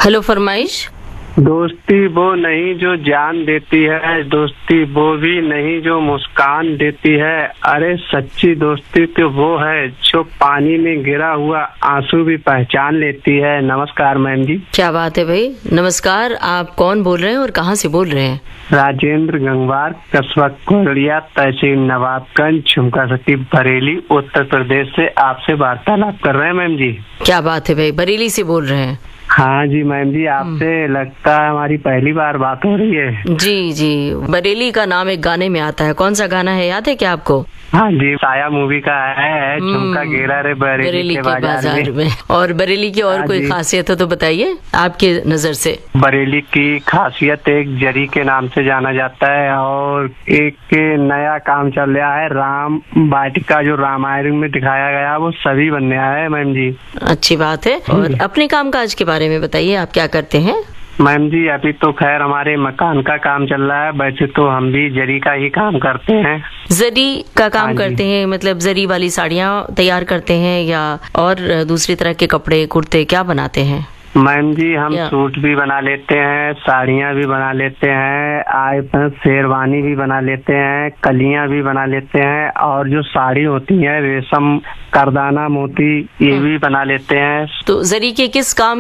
Hello, फरमाइश। दोस्ती वो नहीं जो जान देती है, दोस्ती वो भी नहीं जो मुस्कान देती है। अरे सच्ची दोस्ती तो वो है जो पानी में गिरा हुआ आंसू भी पहचान लेती है। नमस्कार मैम जी। क्या बात है भाई, नमस्कार। आप कौन बोल रहे हैं और कहाँ से बोल रहे हैं? राजेंद्र गंगवार, कस्बा कोरिया, तहसील नवाबगंज, झुमका सती, बरेली, उत्तर प्रदेश से आपसे वार्तालाप कर रहे हैं मैम जी। क्या बात है भाई, बरेली से बोल रहे हैं? हाँ जी मैम जी, आपसे लगता है हमारी पहली बार बात हो रही है। जी जी, बरेली का नाम एक गाने में आता है। कौन सा गाना है, याद है क्या आपको? हाँ जी, साया मूवी का है, झुमका गिरा रे बरेली के बाजार में। और बरेली की और कोई खासियत हो तो बताइए आपके नजर से। बरेली की खासियत एक जरी के नाम से जाना जाता है और एक नया काम चल रहा है, राम वाटिका जो रामायण में दिखाया गया वो सभी बनने आया है मैम जी। अच्छी बात है। और अपने कामकाज के बारे में बताइए, आप क्या करते हैं? मैम जी अभी तो खैर हमारे मकान का काम चल रहा है, वैसे तो हम भी जरी का ही काम करते हैं। जरी का काम करते हैं मतलब जरी वाली साड़ियाँ तैयार करते हैं या और दूसरी तरह के कपड़े, कुर्ते क्या बनाते हैं? मैम जी हम सूट भी बना लेते हैं, साड़ियाँ भी बना लेते हैं, शेरवानी भी बना लेते हैं, कलियाँ भी बना लेते हैं और जो साड़ी होती है रेशम, करदाना, मोती, ये भी बना लेते हैं। तो जरी के किस काम